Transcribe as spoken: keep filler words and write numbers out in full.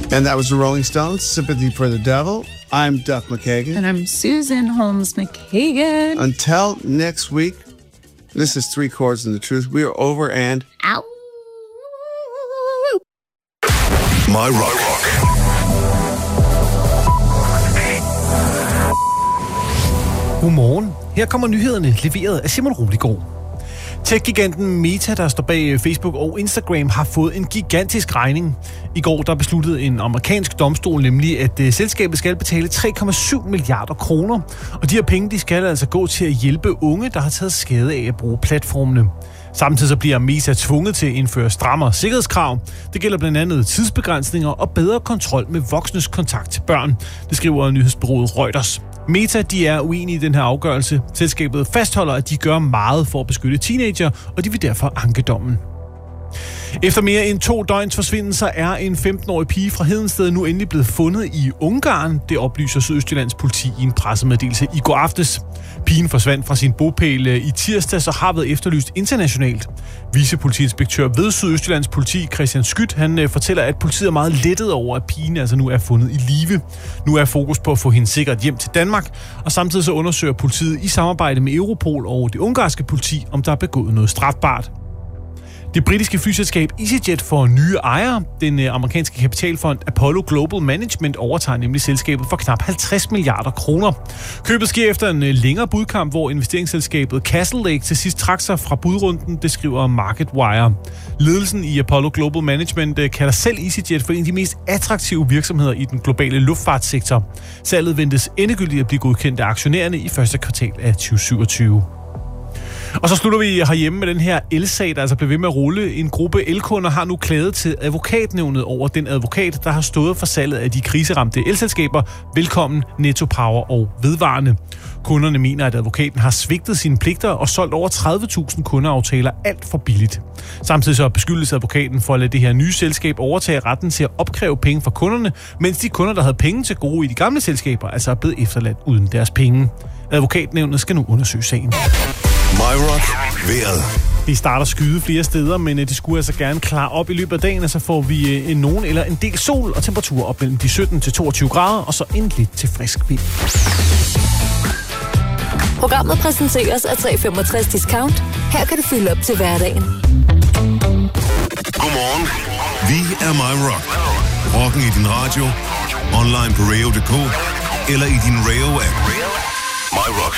And that was the Rolling Stones, Sympathy for the Devil. I'm Duff McKagan. And I'm Susan Holmes McKagan. Until next week, this is Three Chords and the Truth. We are over and out. My Rock. Godmorgen. Her kommer nyhederne leveret af Simon Roligård. Tech-giganten Meta, der står bag Facebook og Instagram, har fået en gigantisk regning. I går der besluttede en amerikansk domstol nemlig, at uh, selskabet skal betale tre komma syv milliarder kroner. Og de her penge de skal altså gå til at hjælpe unge, der har taget skade af at bruge platformene. Samtidig så bliver Meta tvunget til at indføre strammere sikkerhedskrav. Det gælder blandt andet tidsbegrænsninger og bedre kontrol med voksnes kontakt til børn. Det skriver nyhedsbureauet Reuters. Meta de er uenige i den her afgørelse. Selskabet fastholder, at de gør meget for at beskytte teenager, og de vil derfor anke dommen. Efter mere end to døgns forsvindelse er en femten-årig pige fra Hedensted nu endelig blevet fundet i Ungarn. Det oplyser Sydøstjyllands politi i en pressemeddelelse i går aftes. Pigen forsvandt fra sin bopæl i tirsdags og har været efterlyst internationalt. Vicepolitiinspektør ved Sydøstjyllands politi, Christian Skyt, han fortæller, at politiet er meget lettet over, at pigen altså nu er fundet i live. Nu er fokus på at få hende sikkert hjem til Danmark, og samtidig så undersøger politiet i samarbejde med Europol og det ungarske politi, om der er begået noget strafbart. Det britiske flyselskab EasyJet får nye ejere. Den amerikanske kapitalfond Apollo Global Management overtager nemlig selskabet for knap halvtreds milliarder kroner. Købet sker efter en længere budkamp, hvor investeringsselskabet Castle Lake til sidst trak sig fra budrunden, det skriver MarketWire. Ledelsen i Apollo Global Management kalder selv EasyJet for en af de mest attraktive virksomheder i den globale luftfartssektor. Salget ventes endegyldigt at blive godkendt af aktionærerne i første kvartal af tyve syvogtyve. Og så slutter vi herhjemme med den her elsag, der altså blev ved med at rulle. En gruppe elkunder har nu klaget til advokatnævnet over den advokat, der har stået for salget af de kriseramte elselskaber. Velkommen, Netto Power og Vedvarende. Kunderne mener, at advokaten har svigtet sine pligter og solgt over tredive tusind kundeaftaler alt for billigt. Samtidig så beskyldes advokaten for at lade det her nye selskab overtage retten til at opkræve penge fra kunderne, mens de kunder, der havde penge til gode i de gamle selskaber, altså er blevet efterladt uden deres penge. Advokatnævnet skal nu undersøge sagen. My Rock vejret. Det starter skyde flere steder, men det skulle altså gerne klare op i løbet af dagen, og så får vi en nogen eller en del sol og temperaturer op mellem de sytten til toogtyve grader, og så en lidt til frisk vind. Programmet præsenteres af tre komma femogtres Discount. Her kan du fylde op til hverdagen. Godmorgen. Vi er My Rock. Rocken i din radio, online på radio punktum d k eller i din Radio-app. My Rock.